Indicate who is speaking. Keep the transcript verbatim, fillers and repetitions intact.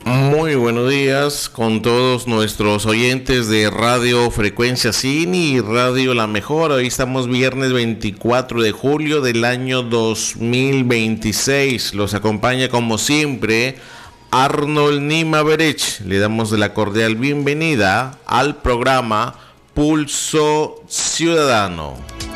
Speaker 1: Muy buenos días con todos nuestros oyentes de Radio Frecuencia Cini y Radio La Mejor. Hoy estamos viernes veinticuatro de julio del año dos mil veintiséis. Los acompaña como siempre Arnold Nima Berech. Le damos la cordial bienvenida al programa Pulso Ciudadano.